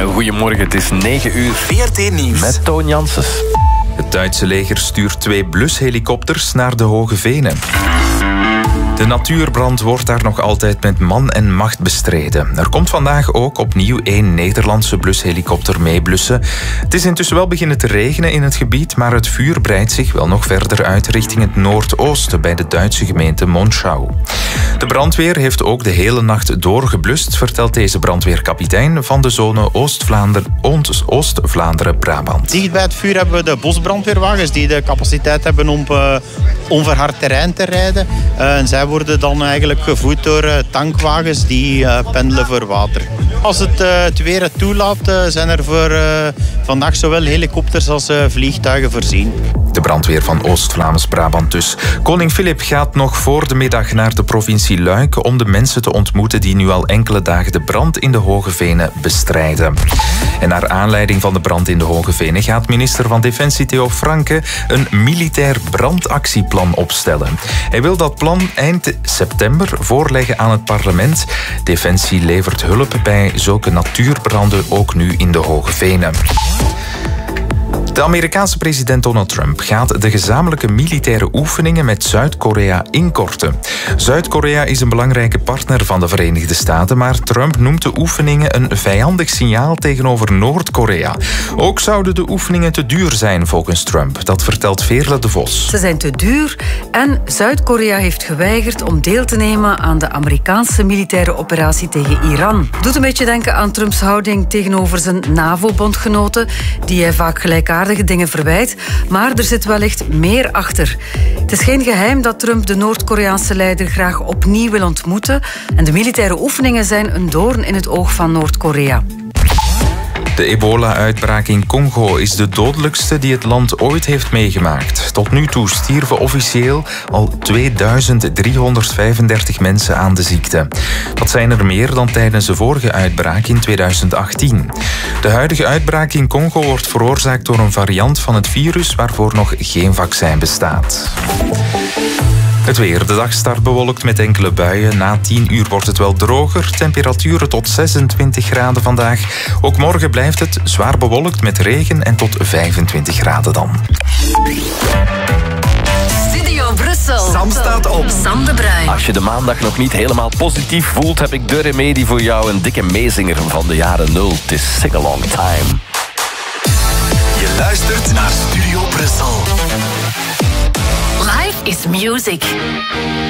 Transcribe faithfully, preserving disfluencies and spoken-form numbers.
Goedemorgen, het is negen uur. V R T Nieuws. Met Toon Janssens. Het Duitse leger stuurt twee blushelikopters naar de Hoge Venen. De natuurbrand wordt daar nog altijd met man en macht bestreden. Er komt vandaag ook opnieuw één Nederlandse blushelikopter meeblussen. Het is intussen wel beginnen te regenen in het gebied, maar het vuur breidt zich wel nog verder uit richting het noordoosten bij de Duitse gemeente Monschau. De brandweer heeft ook de hele nacht doorgeblust, vertelt deze brandweerkapitein van de zone Oost-Vlaanderen, Oost-Vlaanderen-Brabant. Dicht bij het vuur hebben we de bosbrandweerwagens die de capaciteit hebben om uh, onverhard terrein te rijden. Uh, en zij worden dan eigenlijk gevoed door uh, tankwagens die uh, pendelen voor water. Als het, uh, het weer het toelaat, uh, zijn er voor uh, vandaag zowel helikopters als uh, vliegtuigen voorzien. De brandweer van Oost-Vlaams-Brabant dus. Koning Filip gaat nog voor de middag naar de provincie Luik om de mensen te ontmoeten die nu al enkele dagen de brand in de Hoge Venen bestrijden. En naar aanleiding van de brand in de Hoge Venen gaat minister van Defensie Theo Franke een militair brandactieplan opstellen. Hij wil dat plan eind september voorleggen aan het parlement. Defensie levert hulp bij zulke natuurbranden ook nu in de Hoge Venen. De Amerikaanse president Donald Trump gaat de gezamenlijke militaire oefeningen met Zuid-Korea inkorten. Zuid-Korea is een belangrijke partner van de Verenigde Staten, maar Trump noemt de oefeningen een vijandig signaal tegenover Noord-Korea. Ook zouden de oefeningen te duur zijn volgens Trump. Dat vertelt Veerle de Vos. Ze zijn te duur en Zuid-Korea heeft geweigerd om deel te nemen aan de Amerikaanse militaire operatie tegen Iran. Doet een beetje denken aan Trumps houding tegenover zijn NAVO-bondgenoten, die hij vaak gelijkaardig dingen verwijt, maar er zit wellicht meer achter. Het is geen geheim dat Trump de Noord-Koreaanse leider graag opnieuw wil ontmoeten en de militaire oefeningen zijn een doorn in het oog van Noord-Korea. De ebola-uitbraak in Congo is de dodelijkste die het land ooit heeft meegemaakt. Tot nu toe stierven officieel al tweeduizend driehonderdvijfendertig mensen aan de ziekte. Dat zijn er meer dan tijdens de vorige uitbraak in tweeduizend achttien. De huidige uitbraak in Congo wordt veroorzaakt door een variant van het virus waarvoor nog geen vaccin bestaat. Het weer. De dag start bewolkt met enkele buien. Na tien uur wordt het wel droger. Temperaturen tot zesentwintig graden vandaag. Ook morgen blijft het zwaar bewolkt met regen en tot vijfentwintig graden dan. Studio Brussel. Sam staat op. Sam de Bruin. Als je de maandag nog niet helemaal positief voelt, heb ik de remedie voor jou. Een dikke meezinger van de jaren nul. Het is Sing Along Time. Je luistert naar Studio Brussel. Life is music.